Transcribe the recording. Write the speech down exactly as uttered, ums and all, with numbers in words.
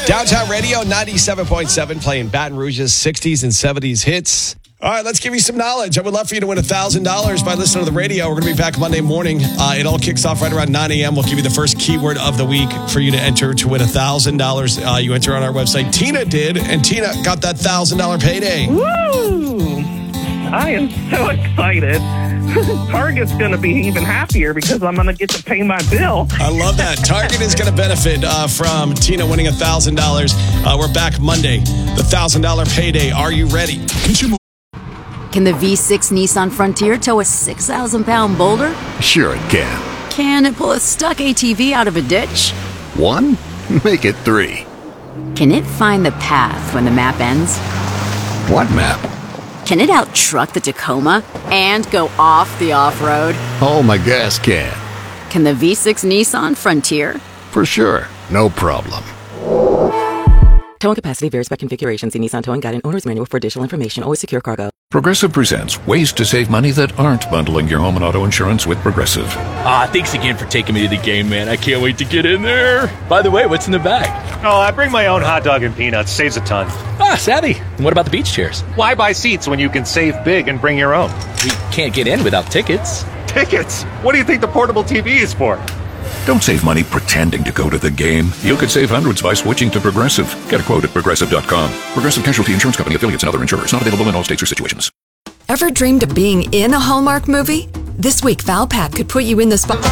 Downtown Radio, ninety-seven point seven, playing Baton Rouge's sixties and seventies hits. All right, let's give you some knowledge. I would love for you to win one thousand dollars by listening to the radio. We're going to be back Monday morning. Uh, it all kicks off right around nine a.m. We'll give you the first keyword of the week for you to enter to win one thousand dollars. Uh, you enter on our website. Tina did, and Tina got that one thousand dollars payday. Woo! I am so excited. Target's going to be even happier because I'm going to get to pay my bill. I love that. Target is going to benefit uh, from Tina winning one thousand dollars. Uh, we're back Monday, the one thousand dollars payday. Are you ready? Can the V six Nissan Frontier tow a six thousand pound boulder? Sure it can. Can it pull a stuck A T V out of a ditch? One? Make it three. Can it find the path when the map ends? What map? Can it out-truck the Tacoma and go off the off-road? Oh, my gas can. Can the V six Nissan Frontier? For sure. No problem. Towing capacity varies by configuration. See Nissan Towing Guide and Owner's Manual for additional information. Always secure cargo. Progressive presents ways to save money that aren't bundling your home and auto insurance with Progressive. Ah, thanks again for taking me to the game, man. I can't wait to get in there. By the way, what's in the bag? Oh, I bring my own hot dog and peanuts. Saves a ton. Ah, savvy. And what about the beach chairs? Why buy seats when you can save big and bring your own? We can't get in without tickets. Tickets? What do you think the portable T V is for? Don't save money pretending to go to the game. You could save hundreds by switching to Progressive. Get a quote at Progressive dot com. Progressive Casualty Insurance Company, affiliates, and other insurers. Not available in all states or situations. Ever dreamed of being in a Hallmark movie? This week, Valpak could put you in the spot.